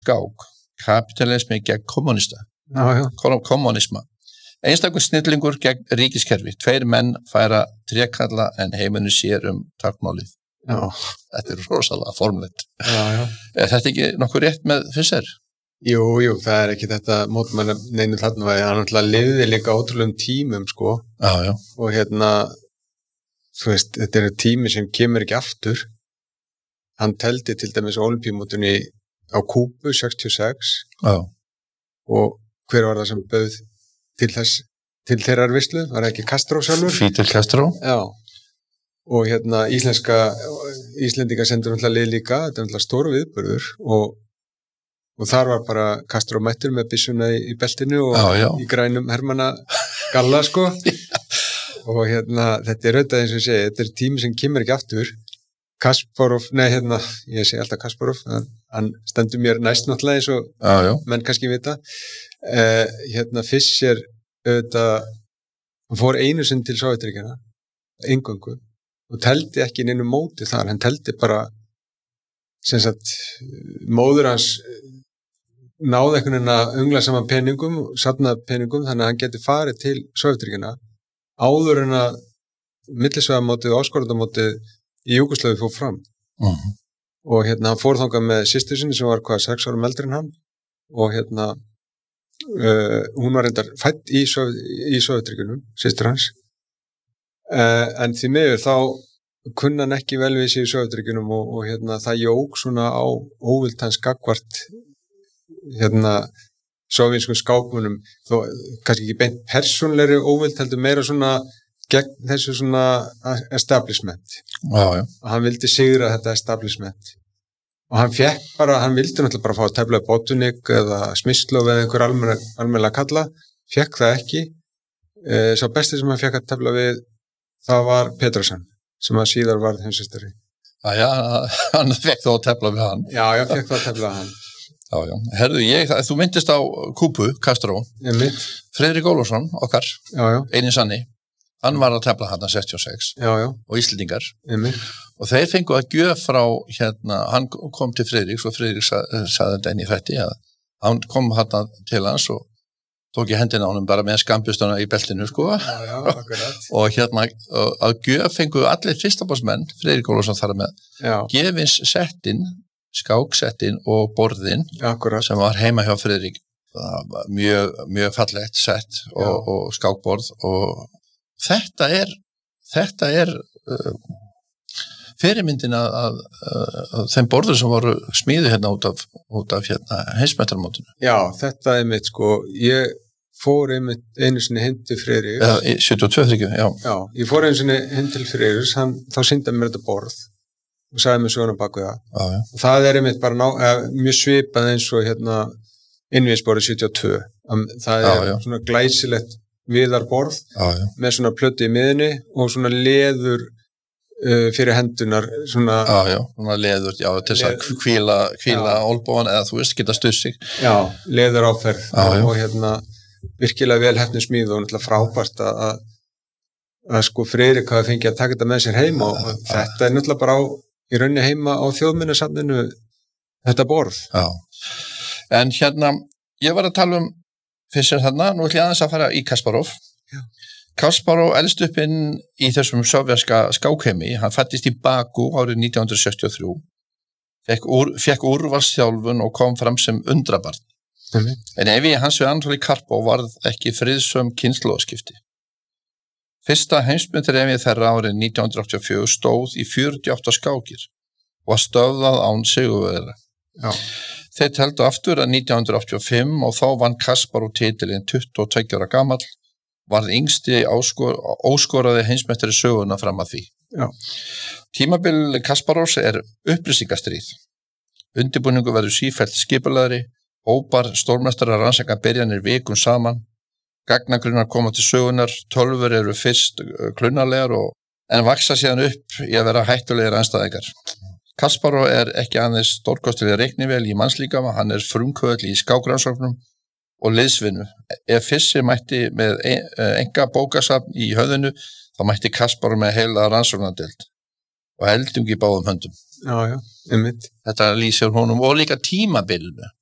skák, kapitalismi gegn kommunista, kommunisma. Einstakur snillingur gegn ríkiskerfi, 2 menn færa trékalla en heiminu sér táknmálið. Já. Þetta rosalega formlegt. Já. Þetta ekki nokkuð rétt með Fischer? Jú, það ekki þetta mótmæla neinu þarna var, hann náttúrulega lifði líka ótrúlegum tímum, sko. Já. Og þú veist, þetta tími sem kemur ekki aftur. Hann teldi til dæmis Ólympíumótinu á Kúbu 66. Já. Og hver var það sem bauð til þeirrar veislu? Var það ekki Castro sjálfur? Fidel Castro. Já. Og Íslendingar sendur náttúrulega lið líka, þetta náttúrulega stór viðburður og þar var bara Castro mættur með byssuna í beltinu og í grænum hermanna galla, sko. Og þetta auðvitað eins og ég segi, þetta tími sem kemur ekki aftur. Kasparov, ég segi alltaf Kasparov, hann stendur mér næst náttúrulega eins og menn kannski vita. Fischer auðvitað, hann fór einu sinni til Sovétríkjanna, eingöngu, og teldi ekki neinu móti þar, hann teldi bara sem sagt, móður hans náði einhvern veginn að ungla saman peningum, safna peningum, þannig að hann geti farið til Sovétríkjanna áður en að millisvæðamótið og áskorundamótið í Júgóslavíu fór fram. Og hann fór þangað með systur sinni sem var 6 árum eldri en hann og hún var reyndar fædd í Sovétríkjunum, systur hans. En því miður þá kunna hann ekki vel við sig í Sovétríkjunum og það jók svona á óvild hans gagnvart sovénskum skákmönnum, þó kannski ekki beint persónlegri óvild, heldur meira svona gegn þessu svona establishment. Já. Hann vildi sigra þetta establishment og hann vildi náttúrulega bara fá að tefla Botunik eða Smyslov eða einhver almennilega kalla, fekk það ekki. Sá besti sem hann fekk að tefla við, það var Petersen, sem að síðar varð heimsmeistari. Já, hann fekk þá að tefla við hann. Já, fekk þá að tefla við hann. Já. Herðu, þú myndist á Kúbu, Castro. Friðrik Ólafsson, okkar, einin sanni, hann var að tefla hann 66 og Íslendingar. Og þeir fengu að gjöf frá, hann kom til Friðriks og Friðrik sagði þetta inn í þætti að hann kom hann til hans og tók ég hendina á honum bara með skambustuna í beltinu, sko. Já, akkurat. Og að gjöf fengu allir fyrstabásmenn, Friðrik Ólafsson þar með, gefins settin, skáksettin og borðin, sem var heima hjá Friðrik. Mjög, mjög fallegt sett og skákborð og þetta er fyrirmyndin að þeim borður sem voru smíði út af heimsmeistarmótinu. Já, þetta mitt, sko, ég fór einu sinni heim til Friðriks. 72, já. Já, ég fór einu sinni heim til Friðriks, þá sýndi mér þetta borð og sagði mér svona baku það. Já. Og það mitt bara mjög svipað eins og innvíðsborðið 72. Það svona glæsilegt viðarborð með svona plötu í miðunni og svona leður fyrir hendunar svona leður, til þess að hvíla olbóan eða þú veist, geta stuð sig. Já, leður áferð og virkilega vel heppnuð smíð og náttúrulega frábært að sko Friðrik hafi fengið að taka þetta með sér heim og þetta náttúrulega bara í rauninni heima á þjóðminjasafninu þetta borð. Já, en ég var að tala Fischer þarna, nú ætlum ég aðeins að fara í Kasparov. Kasparov elst upp inn í þessum sovjerska skákheimi, hann fæddist í Bakú árið 1963, fekk úrvalsþjálfun og kom fram sem undrabarn. En efi hans við Anatoli Karpov varð ekki friðsöm kynslóðskipti. Fyrsta heimsmyndarefi þeirra árið 1984 stóð í 48 skákir og var stöðvað án sigurvegara. Þeir teldu aftur að 1985 og þá vann Kasparov titilinn 22 ára gamall, varð yngsti óskoraði heimsmeistari söguna fram að því. Tímabil Kasparovs upplýsingastríð. Undirbúningur verður sífellt skipulagri, hópar stórmestara rannsaka byrjanir vikum saman, gagnagrunnar koma til sögunar, tölvur eru fyrst klunarlegar en vaksa síðan upp í að vera hættulegir andstæðingar. Kasparov ekki aðeins stórkostileg reiknivél í mannslíkama, hann frumkvöðl í skákrannsóknum og liðsvinnu. Ef Fischer mætti með enga bókasafn í höfðinu, þá mætti Kasparov með heila rannsóknardeild og eldung í báðum höndum. Já, einmitt. Þetta lýsir honum og líka tímabilinu.